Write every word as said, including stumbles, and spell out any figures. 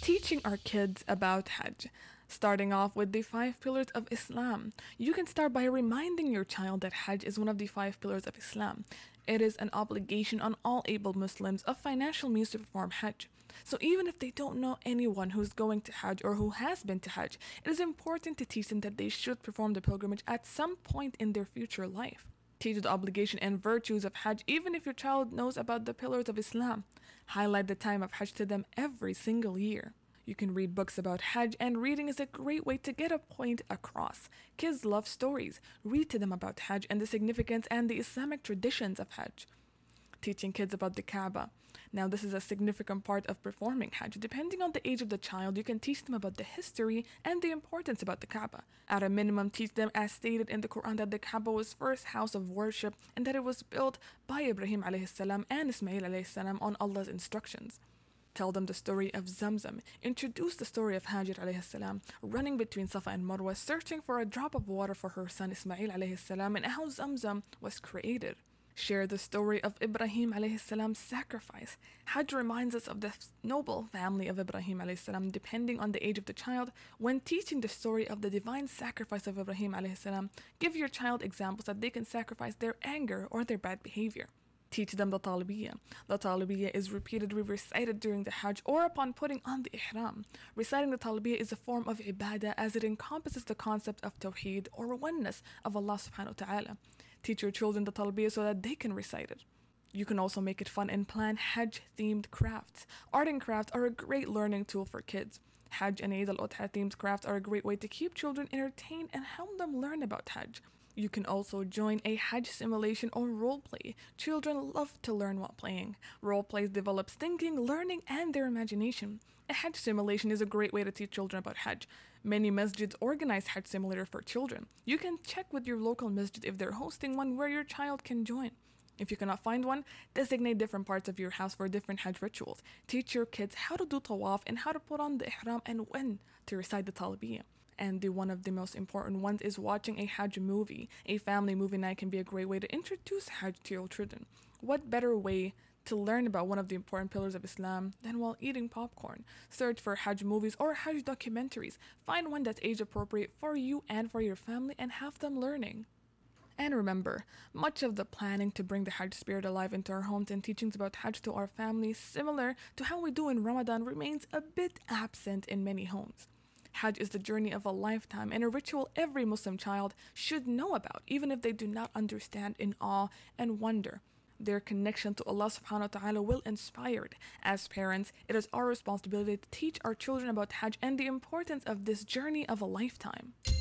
Teaching our kids about Hajj. Starting off with the five pillars of Islam. You can start by reminding your child that Hajj is one of the five pillars of Islam. It is an obligation on all able Muslims of financial means to perform Hajj. So even if they don't know anyone who's going to Hajj or who has been to Hajj, it is important to teach them that they should perform the pilgrimage at some point in their future life. Teach the obligation and virtues of Hajj even if your child knows about the pillars of Islam. Highlight the time of Hajj to them every single year. You can read books about Hajj, and reading is a great way to get a point across. Kids love stories. Read to them about Hajj and the significance and the Islamic traditions of Hajj. Teaching kids about the Kaaba. Now, this is a significant part of performing Hajj. Depending on the age of the child, you can teach them about the history and the importance about the Kaaba. At a minimum, teach them, as stated in the Quran, that the Kaaba was first house of worship and that it was built by Ibrahim alayhi salam and Ismail alayhi salam on Allah's instructions. Tell them the story of Zamzam. Introduce the story of Hajar alayhi salam running between Safa and Marwa, searching for a drop of water for her son Ismail alayhi salam, and how Zamzam was created. Share the story of Ibrahim alayhi salam's sacrifice. Hajj reminds us of the noble family of Ibrahim alayhi salam. Depending on the age of the child, when teaching the story of the divine sacrifice of Ibrahim alayhi salam, give your child examples that they can sacrifice their anger or their bad behavior. Teach them the Talbiyah. The Talbiyah is repeatedly recited during the Hajj or upon putting on the Ihram. Reciting the Talbiyah is a form of ibadah as it encompasses the concept of Tawheed or oneness of Allah subhanahu wa ta'ala. Teach your children the Talbiyah so that they can recite it. You can also make it fun and plan Hajj-themed crafts. Art and crafts are a great learning tool for kids. Hajj and Eid al-Adha themed crafts are a great way to keep children entertained and help them learn about Hajj. You can also join a Hajj simulation or roleplay. Children love to learn while playing. Roleplays develops thinking, learning, and their imagination. A Hajj simulation is a great way to teach children about Hajj. Many masjids organize Hajj simulator for children. You can check with your local masjid if they're hosting one where your child can join. If you cannot find one, designate different parts of your house for different Hajj rituals. Teach your kids how to do tawaf and how to put on the ihram and when to recite the talbiyah. And the one of the most important ones is watching a Hajj movie. A family movie night can be a great way to introduce Hajj to your children. What better way to learn about one of the important pillars of Islam than while eating popcorn? Search for Hajj movies or Hajj documentaries. Find one that's age appropriate for you and for your family and have them learning. And remember, much of the planning to bring the Hajj spirit alive into our homes and teachings about Hajj to our families, similar to how we do in Ramadan, remains a bit absent in many homes. Hajj is the journey of a lifetime and a ritual every Muslim child should know about, even if they do not understand, in awe and wonder. Their connection to Allah subhanahu wa ta'ala will inspire it. As parents, it is our responsibility to teach our children about Hajj and the importance of this journey of a lifetime.